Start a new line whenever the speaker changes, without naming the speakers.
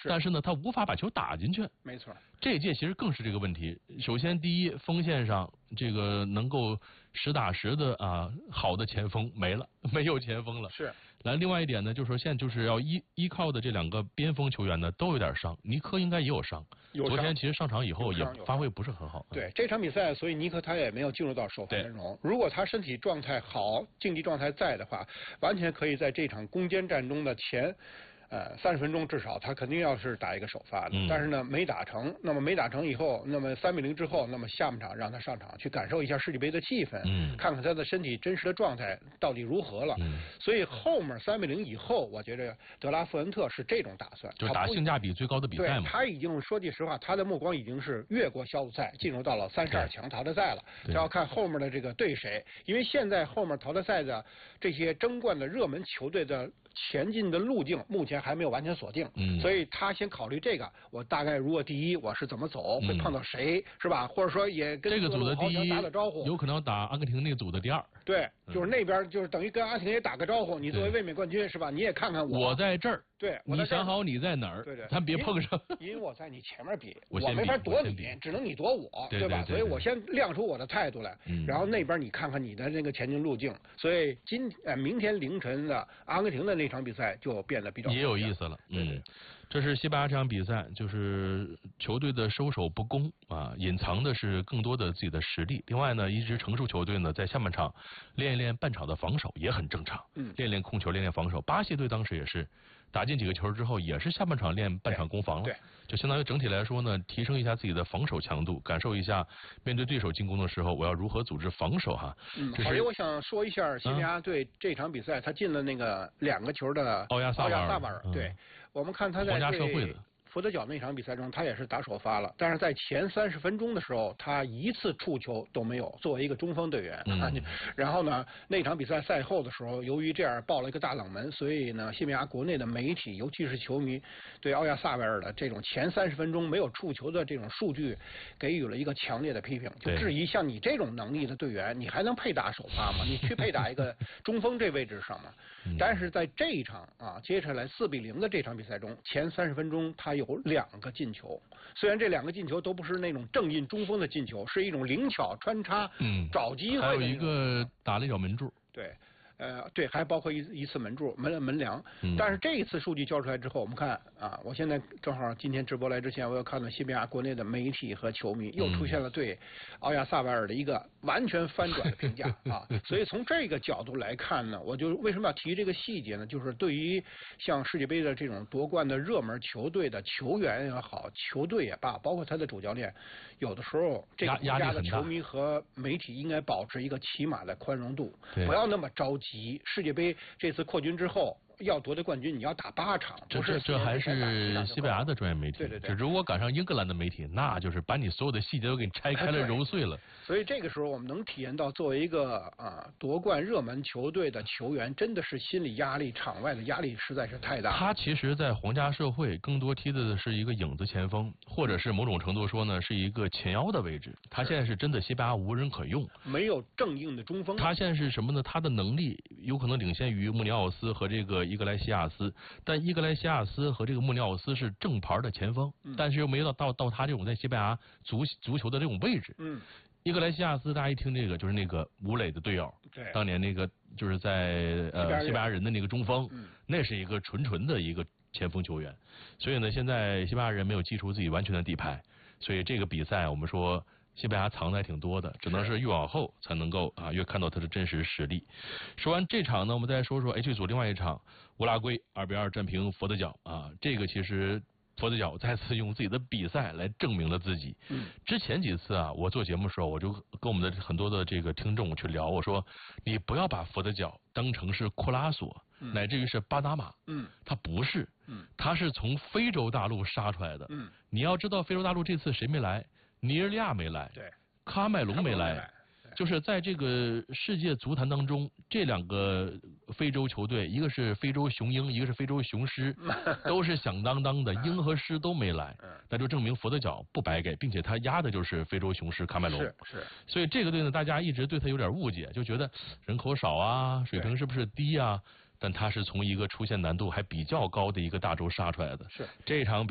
但是呢，他无法把球打进去。
没错，
这一届其实更是这个问题。首先，第一，锋线上这个能够实打实的好的前锋没了，没有前锋了。
是。
来，另外一点呢，就是说现在就是要依靠的这2个边锋球员呢，都有点伤。尼科应该也有伤，昨天其实上场以后也发挥不是很好。
对这场比赛，所以尼科他也没有进入到首发阵容。如果他身体状态好，竞技状态在的话，完全可以在这场攻坚战中的前30分钟至少他肯定要是打一个首发的，但是呢没打成。那么没打成以后，那么3-0之后，那么下半场让他上场去感受一下世界杯的气氛，看看他的身体真实的状态到底如何了。所以后面3-0以后，我觉得德拉富恩特是这种打算，
就打性价比最高的比赛嘛。
对，他已经说句实话，他的目光已经是越过小组赛，进入到了32强淘汰赛了。这要看后面的这个对谁，因为现在后面淘汰赛的这些争冠的热门球队的前进的路径目前还没有完全锁定，所以他先考虑这个，我大概如果第一我是怎么走，会碰到谁，是吧？或者说也跟
这个组的第一
打打招呼，
有可能打阿根廷那组的第2。
对，就是那边就是等于跟阿根廷也打个招呼，你作为卫冕冠军是吧？你也看看
我在这儿。
对，
你想好你在哪儿？
对，
咱别碰上。
因为我在你前面比，
我
没法躲你，只能你躲我，
对
吧？所以我先亮出我的态度来，然后那边你看看你的那个前进路径。所以明天凌晨的阿根廷的那场比赛就变得比较
也有意思了。这是西班牙这场比赛，就是球队的收手不攻隐藏的是更多的自己的实力。另外呢，一支成熟球队呢，在下半场练一练半场的防守也很正常，练练控球，练练防守。巴西队当时也是打进几个球之后，也是下半场练半场攻防了，就相当于整体来说呢，提升一下自己的防守强度，感受一下面对对手进攻的时候，我要如何组织防守哈。
好嘞，我想说一下西班牙队这场比赛，他进了那个2个球的
奥亚萨瓦尔，
对，我们看他在
皇家社会的
佛得角那场比赛中，他也是打首发了，但是在前30分钟的时候，他一次触球都没有。作为一个中锋队员，然后呢，那场比赛赛后的时候，由于这样爆了一个大冷门，所以呢，西班牙国内的媒体，尤其是球迷，对奥亚萨维尔的这种前30分钟没有触球的这种数据，给予了一个强烈的批评，就质疑像你这种能力的队员，你还能配打首发吗？你去配打一个中锋这位置上吗？但是在这一场接下来4-0的这场比赛中，前30分钟他有2个进球，虽然这2个进球都不是那种正印中锋的进球，是一种灵巧穿插，找机会的。
还有一个打了一脚门柱。
对。对，还包括一次门柱门梁，但是这一次数据交出来之后，我们看我现在正好今天直播来之前，我又看到西班牙国内的媒体和球迷又出现了对奥亚萨维尔的一个完全翻转的评价所以从这个角度来看呢，我就为什么要提这个细节呢？就是对于像世界杯的这种夺冠的热门球队的球员也好，球队也罢，包括他的主教练，有的时候这个国家的球迷和媒体应该保持一个起码的宽容度，不要那么着急。世界杯这次扩军之后要夺得冠军，你要打8场，
这还是西班牙的专业媒体。
对，
如果赶上英格兰的媒体，那就是把你所有的细节都给你拆开了揉碎了。
所以这个时候我们能体验到，作为一个夺冠热门球队的球员，真的是心理压力、场外的压力实在是太大。
他其实，在皇家社会更多踢的是一个影子前锋，或者是某种程度说呢，是一个前腰的位置。他现在是真的西班牙无人可用，
没有正印的中锋。
他现在是什么呢？他的能力有可能领先于穆尼奥斯和这个伊格莱西亚斯，但伊格莱西亚斯和这个穆尼奥斯是正牌的前锋，但是又没有到他这种在西班牙足球的这种位置。伊格莱西亚斯，大家一听这个就是那个吴磊的队友，
对，
当年那个就是在西班牙人的那个中锋，那是一个纯的一个前锋球员。所以呢，现在西班牙人没有祭出自己完全的底牌，所以这个比赛我们说西班牙藏的还挺多的，只能是越往后才能够越看到他的真实实力。说完这场呢，我们再说说 H 组另外一场，乌拉圭2-2战平佛得角这个其实佛得角再次用自己的比赛来证明了自己。之前几次我做节目的时候，我就跟我们的很多的这个听众去聊，我说你不要把佛得角当成是库拉索，乃至于是巴拿马，他不是，他是从非洲大陆杀出来的。你要知道非洲大陆这次谁没来？尼日利亚没来，
对，
喀麦隆没来。就是在这个世界足坛当中，这2个非洲球队，一个是非洲雄鹰，一个是非洲雄狮，都是响当当的，鹰和狮都没来，那就证明佛得角不白给，并且他压的就是非洲雄狮喀麦隆。
是，
所以这个队呢，大家一直对他有点误解，就觉得人口少水平是不是低但他是从一个出现难度还比较高的一个大洲杀出来的。
是
这场